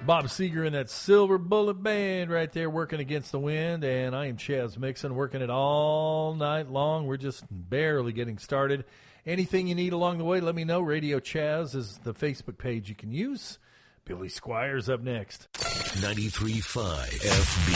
Bob Seger and that Silver Bullet Band right there working against the wind, and I am Chaz Mixon working it all night long. We're just barely getting started. Anything you need along the way, let me know. Radio Chaz is the Facebook page you can use. Billy Squires up next. 93.5 FB.